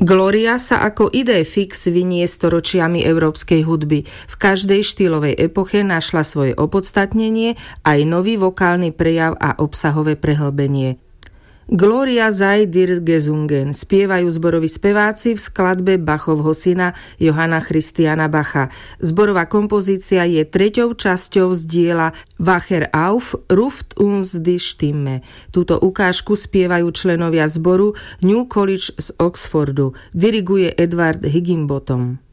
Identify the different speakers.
Speaker 1: Gloria sa ako idée fix vinie storočiami európskej hudby. V každej štýlovej epoche našla svoje opodstatnenie, aj nový vokálny prejav a obsahové prehlbenie. Gloria sei dir gesungen spievajú zboroví speváci v skladbe Bachovho syna Johanna Christiana Bacha. Zborová kompozícia je treťou časťou z diela Wacher auf, ruft uns die Stimme. Túto ukážku spievajú členovia zboru New College z Oxfordu. Diriguje Edward Higginbottom.